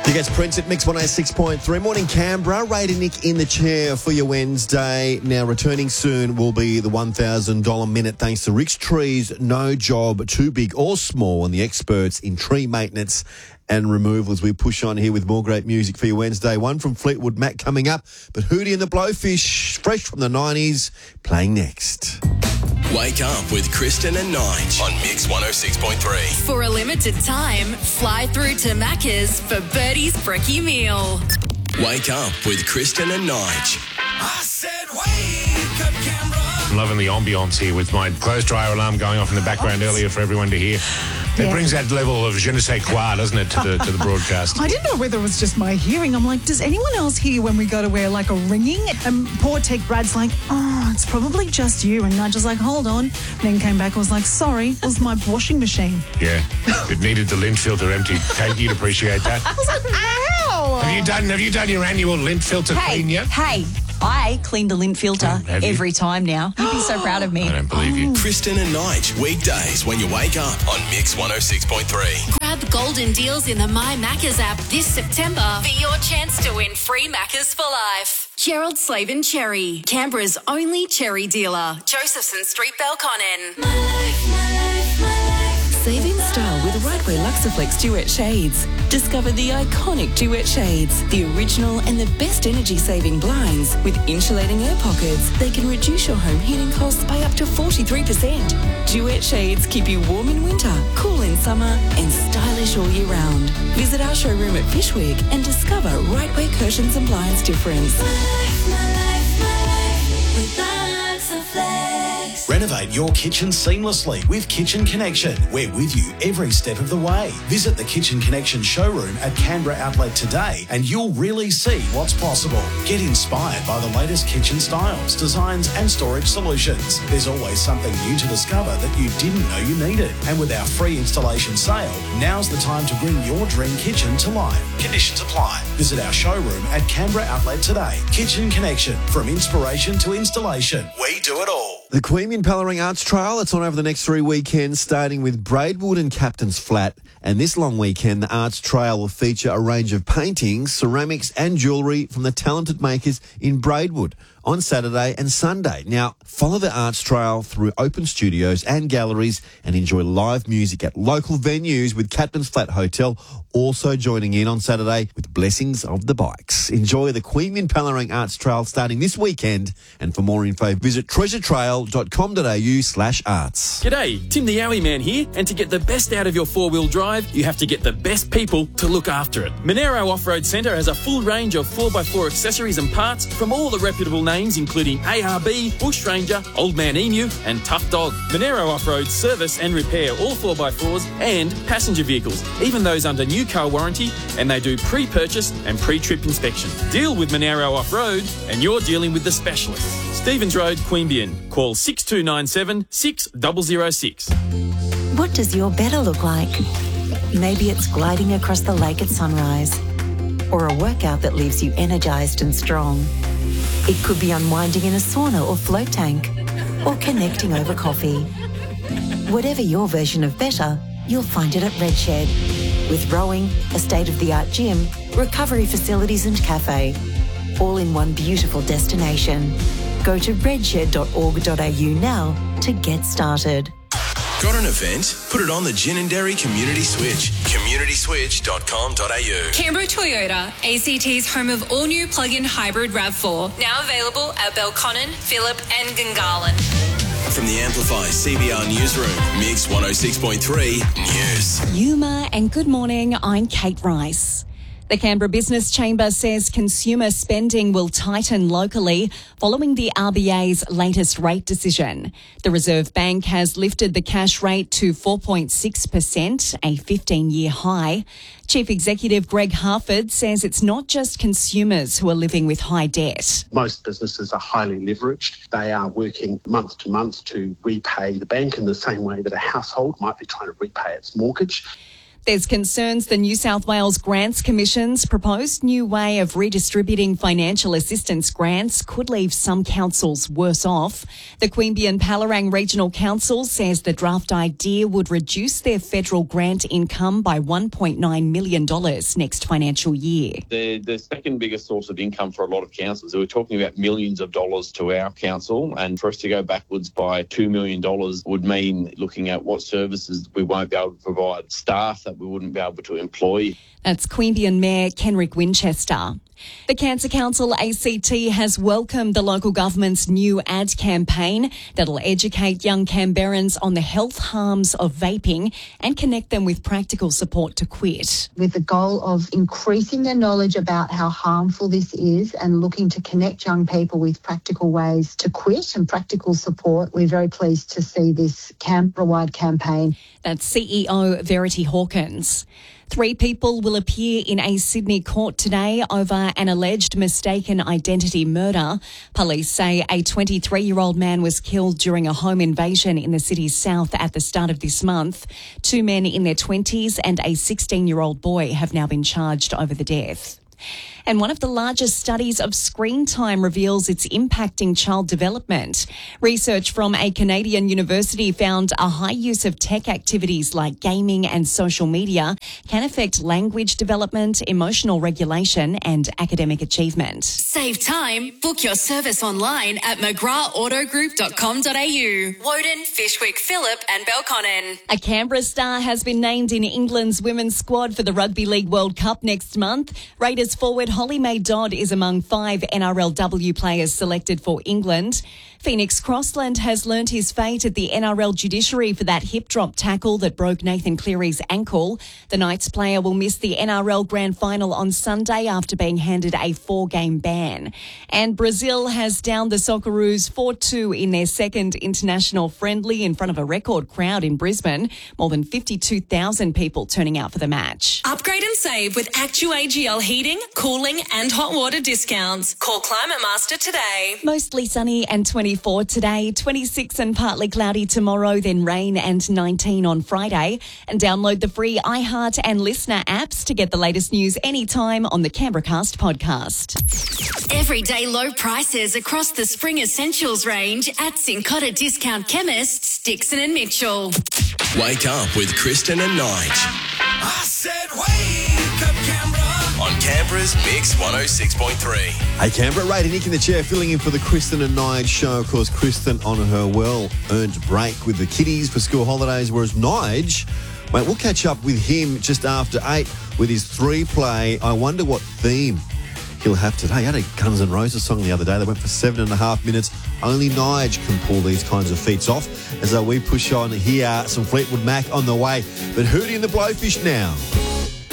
You guys, Prince at Mix 106.3. Morning, Canberra. Ray and Nick in the chair for your Wednesday. Now, returning soon will be the $1,000 minute thanks to Rick's Trees. No job too big or small, and the experts in tree maintenance and removal as we push on here with more great music for your Wednesday. One from Fleetwood Mac coming up, but Hootie and the Blowfish, fresh from the 90s, playing next. Wake up with Kristen and Nige on Mix 106.3. For a limited time, fly through to Macca's for Birdie's Brekkie Meal. Wake up with Kristen and Nige. I said wake up, Canberra. I'm loving the ambience here with my clothes dryer alarm going off in the background earlier for everyone to hear. It brings that level of je ne sais quoi, doesn't it, to the broadcast? I didn't know whether it was just my hearing. I'm like, does anyone else hear when we go to wear like a ringing? And poor Tech Brad's like, oh, it's probably just you. And I just like, hold on. Then came back and was like, sorry, it was my washing machine. Yeah, it needed the lint filter empty. Kate, you'd appreciate that. I was like, ow! Have you done your annual lint filter clean yet? Hey, I clean the lint filter every time now. You'd be so proud of me. I don't believe you. Kristen and Nige, weekdays when you wake up on Mix 106.3. Grab golden deals in the My Macca's app this September for your chance to win free Macca's for life. Gerald Slavin Cherry, Canberra's only cherry dealer. Josephson Street, Belconnen. Save in style with Rightway Luxaflex Duet Shades. Discover the iconic Duet Shades, the original and the best energy-saving blinds. With insulating air pockets, they can reduce your home heating costs by up to 43%. Duet Shades keep you warm in winter, cool in summer, and stylish all year round. Visit our showroom at Fishwick and discover Rightway Curtains and Blinds difference. Renovate your kitchen seamlessly with Kitchen Connection. We're with you every step of the way. Visit the Kitchen Connection showroom at Canberra Outlet today and you'll really see what's possible. Get inspired by the latest kitchen styles, designs and storage solutions. There's always something new to discover that you didn't know you needed. And with our free installation sale, now's the time to bring your dream kitchen to life. Conditions apply. Visit our showroom at Canberra Outlet today. Kitchen Connection, from inspiration to installation. We do it all. The Queanbeyan Palerang Arts Trail, it's on over the next 3 weekends, starting with Braidwood and Captain's Flat. And this long weekend, the Arts Trail will feature a range of paintings, ceramics and jewellery from the talented makers in Braidwood on Saturday and Sunday. Now, follow the Arts Trail through open studios and galleries and enjoy live music at local venues with Captain's Flat Hotel also joining in on Saturday with Blessings of the Bikes. Enjoy the Queanbeyan Palerang Arts Trail starting this weekend. And for more info, visit treasuretrail.com.au/arts. G'day, Tim the Yowie Man here, and to get the best out of your four-wheel drive, you have to get the best people to look after it. Monero Off-Road Centre has a full range of 4x4 accessories and parts from all the reputable names including ARB, Bush Ranger, Old Man Emu and Tough Dog. Monero Off-Road service and repair all 4x4s and passenger vehicles, even those under new car warranty, and they do pre-purchase and pre-trip inspection. Deal with Monero Off-Road and you're dealing with the specialist. Stevens Road, Queanbeyan. Call 6297 6006. What does your better look like? Maybe it's gliding across the lake at sunrise, or a workout that leaves you energised and strong. It could be unwinding in a sauna or float tank, or connecting over coffee. Whatever your version of better, you'll find it at Redshed. With rowing, a state-of-the-art gym, recovery facilities and cafe, all in one beautiful destination. Go to redshed.org.au now to get started. Got an event? Put it on the Gin and Dairy Community Switch. communityswitch.com.au. Canberra Toyota, ACT's home of all-new plug-in hybrid RAV4. Now available at Belconnen, Phillip and Gungahlin. From the Amplify CBR Newsroom, Mix 106.3 News. Yuma and good morning, I'm Kate Rice. The Canberra Business Chamber says consumer spending will tighten locally following the RBA's latest rate decision. The Reserve Bank has lifted the cash rate to 4.6%, a 15-year high. Chief Executive Greg Harford says it's not just consumers who are living with high debt. Most businesses are highly leveraged. They are working month to month to repay the bank in the same way that a household might be trying to repay its mortgage. There's concerns the New South Wales Grants Commission's proposed new way of redistributing financial assistance grants could leave some councils worse off. The Queanbeyan Palerang Regional Council says the draft idea would reduce their federal grant income by $1.9 million next financial year. The second biggest source of income for a lot of councils. We're talking about millions of dollars to our council, and for us to go backwards by $2 million would mean looking at what services we won't be able to provide, staff that we wouldn't be able to employ. That's Queanbeyan Mayor Kenrick Winchester. The Cancer Council ACT has welcomed the local government's new ad campaign that'll educate young Canberrans on the health harms of vaping and connect them with practical support to quit. With the goal of increasing their knowledge about how harmful this is and looking to connect young people with practical ways to quit and practical support, we're very pleased to see this Canberra-wide campaign. That's CEO Verity Hawkins. 3 people will appear in a Sydney court today over an alleged mistaken identity murder. Police say a 23-year-old man was killed during a home invasion in the city's south at the start of this month. 2 men in their 20s and a 16-year-old boy have now been charged over the death. And one of the largest studies of screen time reveals it's impacting child development. Research from a Canadian university found a high use of tech activities like gaming and social media can affect language development, emotional regulation and academic achievement. Save time. Book your service online at mcgrathautogroup.com.au. Woden, Fishwick, Phillip and Belconnen. A Canberra star has been named in England's women's squad for the Rugby League World Cup next month. Raiders forward Holly Mae Dodd is among 5 NRLW players selected for England. Phoenix Crossland has learnt his fate at the NRL judiciary for that hip drop tackle that broke Nathan Cleary's ankle. The Knights player will miss the NRL Grand Final on Sunday after being handed a 4-game ban. And Brazil has downed the Socceroos 4-2 in their second international friendly in front of a record crowd in Brisbane. More than 52,000 people turning out for the match. Upgrade and save with ActuAGL heating, cooling and hot water discounts. Call Climate Master today. Mostly sunny and 24 today, 26 and partly cloudy tomorrow, then rain and 19 on Friday. And download the free iHeart and Listener apps to get the latest news anytime on the Canberracast podcast. Everyday low prices across the spring essentials range at Cincotta Discount Chemists, Dixon and Mitchell. Wake up with Kristen and Nige. I said wake up, Canberra. On Canberra's Mix 106.3. Hey Canberra, Ray Nick in the chair filling in for the Kristen and Nige show. Of course, Kristen on her well-earned break with the kiddies for school holidays, whereas Nige, mate, we'll catch up with him just after 8 with his 3-play. I wonder what theme he'll have today. He had a Guns N' Roses song the other day that went for 7.5 minutes. Only Nige can pull these kinds of feats off. As we push on here, some Fleetwood Mac on the way. But Hootie and the Blowfish now.